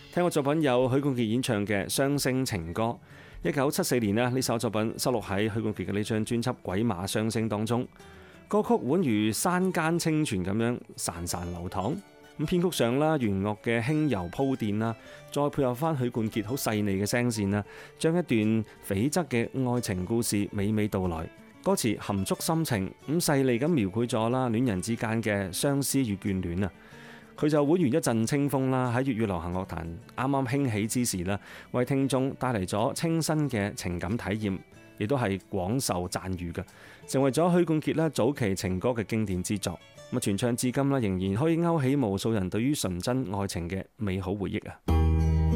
聽過作品有許冠傑演唱嘅《雙星情歌》。1974年呢首作品收錄喺許冠傑嘅呢張專輯《鬼馬雙星》當中。歌曲宛如山間清泉咁樣潺潺流淌。咁編曲上啦，弦樂嘅輕柔鋪墊啦，再配合翻許冠傑好細膩嘅聲線啦，將一段悱惻嘅愛情故事娓娓道來。歌詞含蓄深情，咁細膩咁描繪咗啦戀人之間嘅相思與眷戀啊！佢就宛如一陣清風啦，喺粵語流行樂壇啱啱興起之時啦，為聽眾帶嚟咗清新嘅情感體驗，亦都係廣受讚譽嘅，成為咗許冠傑啦早期情歌嘅經典之作。咁傳唱至今啦，仍然可以勾起無數人對於純真愛情嘅美好回憶啊！